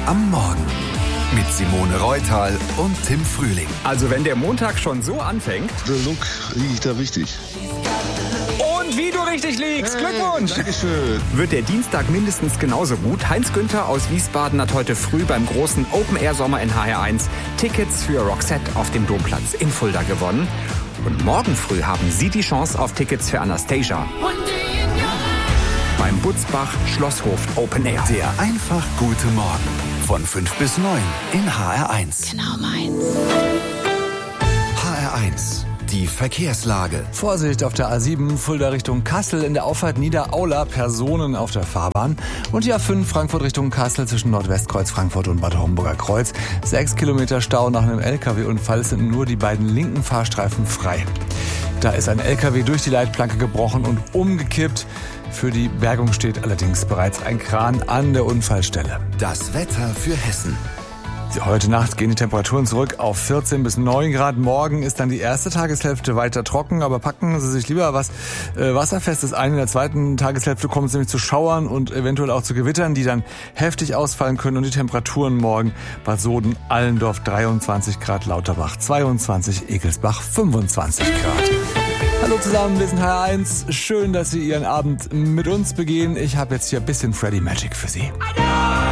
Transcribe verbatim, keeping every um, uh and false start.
am Morgen. Mit Simone Reutal und Tim Frühling. Also wenn der Montag schon so anfängt. Der Look liegt da richtig. Und wie du richtig liegst. Hey, Glückwunsch. Dankeschön. Wird der Dienstag mindestens genauso gut. Heinz Günther aus Wiesbaden hat heute früh beim großen Open-Air-Sommer in H R eins Tickets für Roxette auf dem Domplatz in Fulda gewonnen. Und morgen früh haben Sie die Chance auf Tickets für Anastasia beim Butzbach Schlosshof Open Air. Der einfach gute Morgen. Von fünf bis neun in H R eins. Genau meins. H R eins. Die Verkehrslage. Vorsicht auf der A sieben, Fulda Richtung Kassel, in der Auffahrt Niederaula, Personen auf der Fahrbahn. Und die A fünf, Frankfurt Richtung Kassel, zwischen Nordwestkreuz Frankfurt und Bad Homburger Kreuz. Sechs Kilometer Stau nach einem L K W-Unfall, sind nur die beiden linken Fahrstreifen frei. Da ist ein L K W durch die Leitplanke gebrochen und umgekippt. Für die Bergung steht allerdings bereits ein Kran an der Unfallstelle. Das Wetter für Hessen. Heute Nacht gehen die Temperaturen zurück auf vierzehn bis neun Grad. Morgen ist dann die erste Tageshälfte weiter trocken, aber packen Sie sich lieber was äh, Wasserfestes ein. In der zweiten Tageshälfte kommt es nämlich zu Schauern und eventuell auch zu Gewittern, die dann heftig ausfallen können. Und die Temperaturen morgen: Bad Soden, Allendorf dreiundzwanzig Grad, Lauterbach zweiundzwanzig, Egelsbach fünfundzwanzig Grad. Hallo zusammen, wir sind H R eins. Schön, dass Sie Ihren Abend mit uns begehen. Ich habe jetzt hier ein bisschen Freddy Magic für Sie.